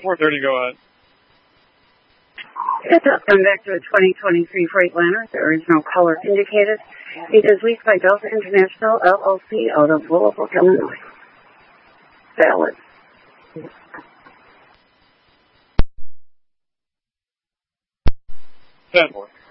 430, go ahead. Come back to a 2023 Freightliner. There is no color indicated. It is leased by Delta International, LLC, out of Louisville, Illinois. Valid. 10-4.